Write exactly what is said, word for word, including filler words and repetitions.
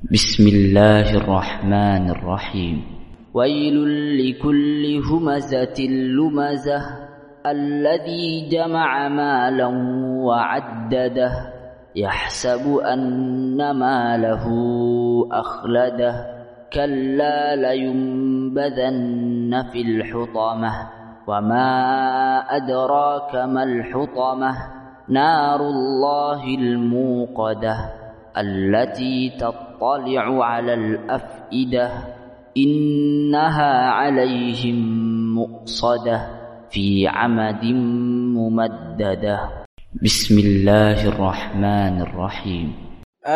بسم الله الرحمن الرحيم. ويل لكل همزة لمزة الذي جمع مالا وعدده يحسب أن ماله أخلده كلا لينبذن في الحطمة وما أدراك ما الحطمة نار الله الموقدة التي تطلع على الأفئدة إنها عليهم مؤصدة في عمد ممددة. بسم الله الرحمن الرحيم.